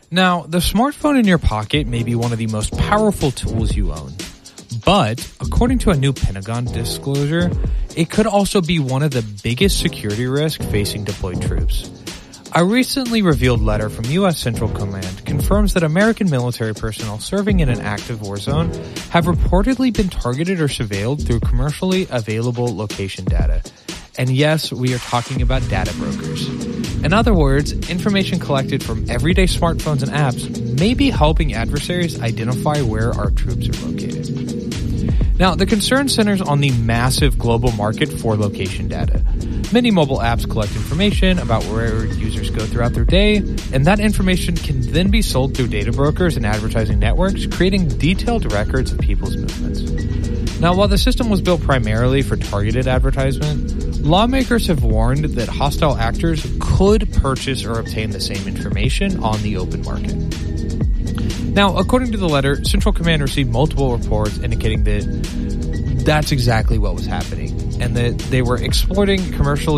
Now, the smartphone in your pocket may be one of the most powerful tools you own. But, according to a new Pentagon disclosure, it could also be one of the biggest security risks facing deployed troops. A recently revealed letter from U.S. Central Command confirms that American military personnel serving in an active war zone have reportedly been targeted or surveilled through commercially available location data. And yes, we are talking about data brokers. In other words, information collected from everyday smartphones and apps may be helping adversaries identify where our troops are located. Now, the concern centers on the massive global market for location data. Many mobile apps collect information about where users go throughout their day, and that information can then be sold through data brokers and advertising networks, creating detailed records of people's movements. Now, while the system was built primarily for targeted advertisement, lawmakers have warned that hostile actors could purchase or obtain the same information on the open market. Now, according to the letter, Central Command received multiple reports indicating that that's exactly what was happening, and that they were exploiting commercial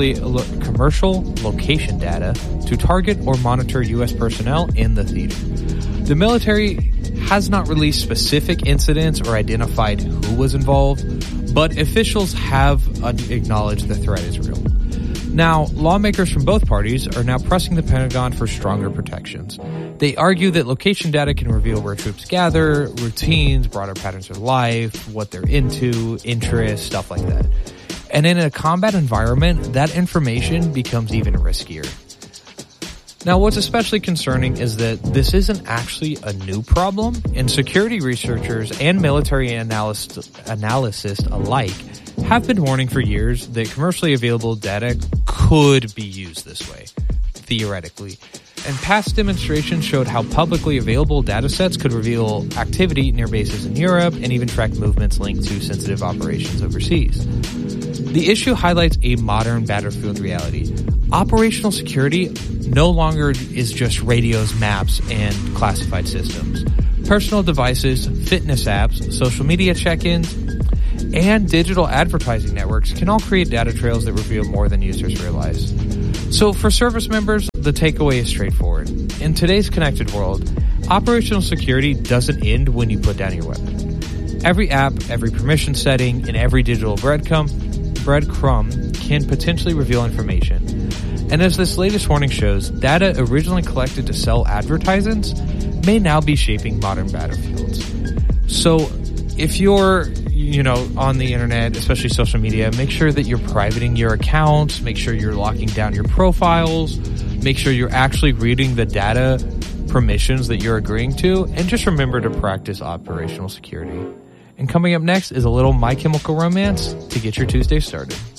location data to target or monitor U.S. personnel in the theater. The military has not released specific incidents or identified who was involved, but officials have acknowledged the threat is real. Now, lawmakers from both parties are now pressing the Pentagon for stronger protections. They argue that location data can reveal where troops gather, routines, broader patterns of life, what they're into, interests, stuff like that. And in a combat environment, that information becomes even riskier. Now, what's especially concerning is that this isn't actually a new problem, and security researchers and military analysts alike have been warning for years that commercially available data could be used this way, theoretically. And past demonstrations showed how publicly available data sets could reveal activity near bases in Europe and even track movements linked to sensitive operations overseas. The issue highlights a modern battlefield reality. Operational security no longer is just radios, maps, and classified systems. Personal devices, fitness apps, social media check-ins, and digital advertising networks can all create data trails that reveal more than users realize. So for service members, the takeaway is straightforward. In today's connected world, operational security doesn't end when you put down your weapon. Every app, every permission setting, and every digital breadcrumb can potentially reveal information. And as this latest warning shows, data originally collected to sell advertisements may now be shaping modern battlefields. So if you're on the internet, especially social media, make sure that you're privating your accounts, make sure you're locking down your profiles, make sure you're actually reading the data permissions that you're agreeing to, and just remember to practice operational security. And coming up next is a little My Chemical Romance to get your Tuesday started.